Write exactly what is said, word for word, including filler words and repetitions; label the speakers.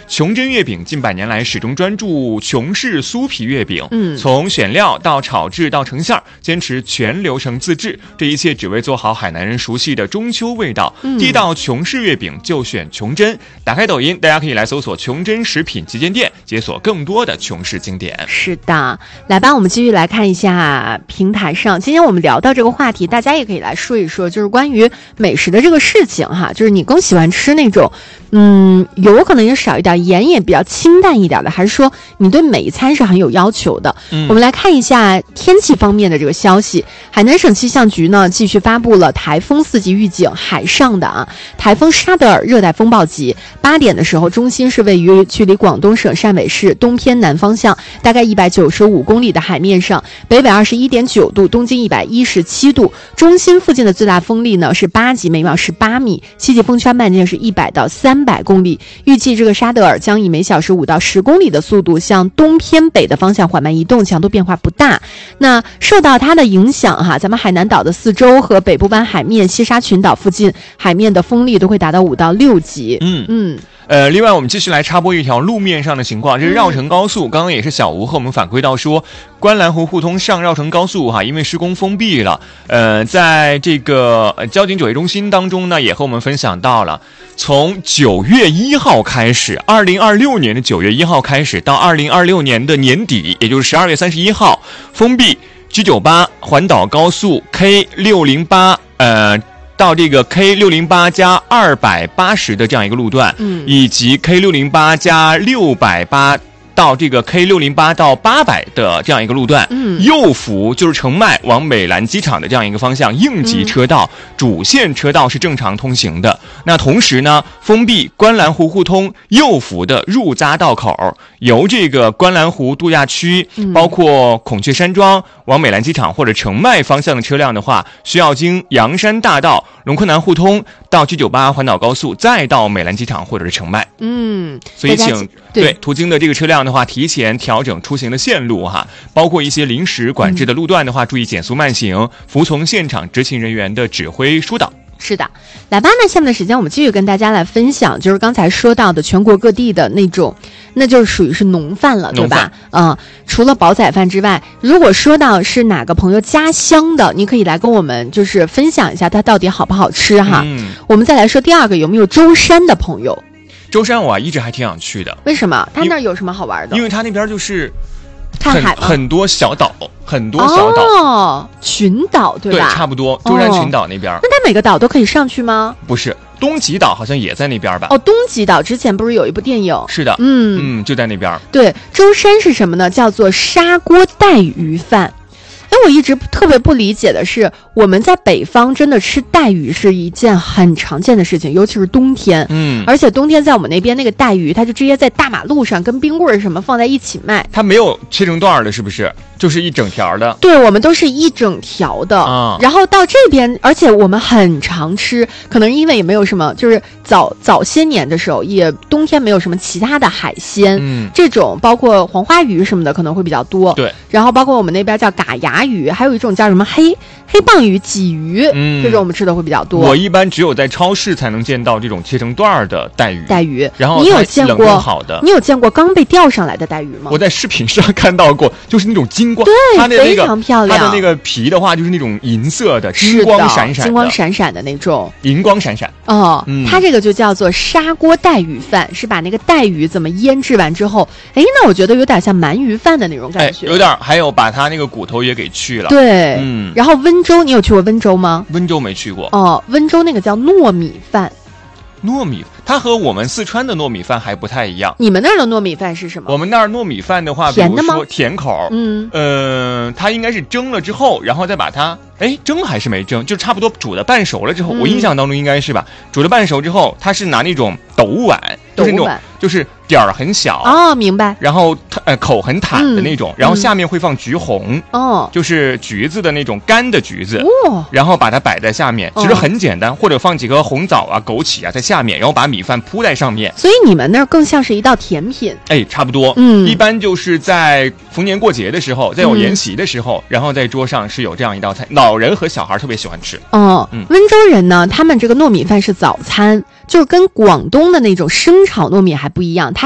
Speaker 1: 琼珍月饼近百年来始终专注琼式酥皮月饼，
Speaker 2: 嗯，
Speaker 1: 从选料到炒制到成馅，坚持全流程自制，这一切只为做好海南人熟悉的中秋味道。
Speaker 2: 嗯、
Speaker 1: 地道琼式月饼就选琼珍。打开抖音，大家可以来搜索琼珍食品旗舰店，解锁更多的琼式经典。
Speaker 2: 是的，来吧，我们继续来看一下平台上，今天我们聊到这个话题，大家也可以来说一说，就是关于美食的这个事情哈，就是你更喜欢吃那种嗯油可能也少一点，盐也比较清淡一点的，还是说你对每一餐是很有要求的？嗯，我们来看一下天气方面的这个消息。海南省气象局呢继续发布了台风四级预警，海上的啊台风沙德尔热带风暴级，八点的时候中心是位于距离广东省汕尾市东偏南方向大概一百九十五公里的海面上，北纬二十一点九度，东经一百一十七度，中心附近的最大风力呢是八级，每秒十八米，西极风圈半径是一百到三百公里。预计这个沙德尔将以每小时五到十公里的速度向东偏北的方向缓慢移动，强度变化不大。那受到它的影响哈，咱们海南岛的四周和北部湾海面、西沙群岛附近海面的风力都会达到五到六级。
Speaker 1: 嗯
Speaker 2: 嗯。
Speaker 1: 呃，另外我们继续来插播一条路面上的情况，这是绕城高速，嗯、刚刚也是小吴和我们反馈到说，观澜湖互通上绕城高速哈，因为施工封闭了。呃，在这个交警指挥中心当中呢，也和我们分享到了，从九月一号开始，二零二六年的九月一号开始到二零二六年的年底，也就是十二月三十一号，封闭 G 九十八环岛高速 K 六零八呃。到这个 K 六零八加二百八十的这样一个路段，嗯，以及 K 六零八加六百八到这个 K 六零八到八百的这样一个路段，嗯，右幅就是澄迈往美兰机场的这样一个方向，应急车道、嗯、主线车道是正常通行的。那同时呢，封闭观澜湖互通右幅的入匝道口，由这个观澜湖度假区，嗯、包括孔雀山庄往美兰机场或者澄迈方向的车辆的话，需要经阳山大道、龙昆南互通到 G 九十八环岛高速，再到美兰机场或者是澄迈。
Speaker 2: 嗯，
Speaker 1: 所以请 对, 对途经的这个车辆的话，提前调整出行的线路哈，包括一些临时管制的路段的话，嗯、注意减速慢行，服从现场执勤人员的指挥疏导。
Speaker 2: 是的，来吧，那下面的时间我们继续跟大家来分享，就是刚才说到的全国各地的那种，那就是属于是浓饭了，对吧？嗯，除了煲仔饭之外，如果说到是哪个朋友家乡的，你可以来跟我们就是分享一下它到底好不好吃哈。嗯、我们再来说第二个，有没有舟山的朋友？
Speaker 1: 舟山我、啊、一直还挺想去的。
Speaker 2: 为什么？他那儿有什么好玩的？
Speaker 1: 因为他那边就是
Speaker 2: 看海吗？
Speaker 1: 很多小岛，很多小岛
Speaker 2: 哦，群岛对吧？
Speaker 1: 对，差不多。舟山群岛那边，哦、
Speaker 2: 那他每个岛都可以上去吗？
Speaker 1: 不是，东极岛好像也在那边吧？
Speaker 2: 哦，东极岛之前不是有一部电影？
Speaker 1: 是的，
Speaker 2: 嗯
Speaker 1: 嗯，就在那边。
Speaker 2: 对，舟山是什么呢？叫做砂锅带鱼饭。哎，我一直特别不理解的是，我们在北方真的吃带鱼是一件很常见的事情，尤其是冬天。嗯，而且冬天在我们那边那个带鱼，它就直接在大马路上跟冰棍什么放在一起卖。
Speaker 1: 它没有切成段的，是不是？就是一整条的。
Speaker 2: 对，我们都是一整条的。啊，然后到这边，而且我们很常吃，可能因为也没有什么，就是早早些年的时候，也冬天没有什么其他的海鲜。嗯，这种包括黄花鱼什么的可能会比较多。
Speaker 1: 对，
Speaker 2: 然后包括我们那边叫嘎牙鱼，还有一种叫什么黑黑棒鱼、鲫鱼，嗯，这种我们吃的会比较多。
Speaker 1: 我一般只有在超市才能见到这种切成段的带鱼。
Speaker 2: 带鱼，
Speaker 1: 然后
Speaker 2: 你有见过
Speaker 1: 好的？
Speaker 2: 你有见过刚被钓上来的带鱼吗？
Speaker 1: 我在视频上看到过，就是那种金光，
Speaker 2: 对，
Speaker 1: 它的那个
Speaker 2: 非常漂亮。
Speaker 1: 它的那个皮的话，就是那种银色的，金光闪闪的，
Speaker 2: 金光闪闪的那种，
Speaker 1: 银光闪闪。
Speaker 2: 哦，嗯、它这个就叫做砂锅带鱼饭，是把那个带鱼怎么腌制完之后，哎，那我觉得有点像鳗鱼饭的那种感觉，
Speaker 1: 哎、有点，还有把它那个骨头也给去了。
Speaker 2: 对，嗯。然后温州，你有去过温州吗？
Speaker 1: 温州没去过。
Speaker 2: 哦，温州那个叫糯米饭。
Speaker 1: 糯米，它和我们四川的糯米饭还不太一样。
Speaker 2: 你们那儿的糯米饭是什么？
Speaker 1: 我们那儿糯米饭的话，
Speaker 2: 甜的吗？
Speaker 1: 比如说甜口，
Speaker 2: 嗯，
Speaker 1: 呃，它应该是蒸了之后，然后再把它，哎，蒸还是没蒸，就差不多煮的半熟了之后，嗯、我印象当中应该是吧，煮的半熟之后，它是拿那种斗碗，就是那种，就是点儿很小
Speaker 2: 哦，明白。
Speaker 1: 然后呃口很坦的那种，嗯、然后下面会放橘红
Speaker 2: 哦，
Speaker 1: 就是橘子的那种干的橘子
Speaker 2: 哦，
Speaker 1: 然后把它摆在下面，其实很简单，哦、或者放几个红枣啊、枸杞啊在下面，然后把米饭铺在上面。
Speaker 2: 所以你们那儿更像是一道甜品，
Speaker 1: 哎，差不多。嗯，一般就是在逢年过节的时候，在有宴席的时候，嗯、然后在桌上是有这样一道菜，老人和小孩特别喜欢吃。
Speaker 2: 哦，嗯、温州人呢，他们这个糯米饭是早餐，就是跟广东的那种生炒糯米还不一样，它